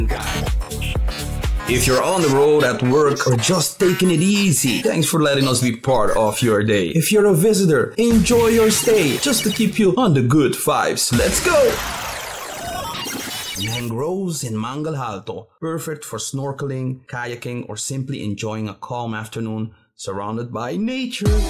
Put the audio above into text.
If you're on the road, at work, or just taking it easy, thanks for letting us be part of your day. If you're a visitor, enjoy your stay, just to keep you on the good vibes. Let's go! Mangroves in Mangal Alto, perfect for snorkeling, kayaking, or simply enjoying a calm afternoon surrounded by nature.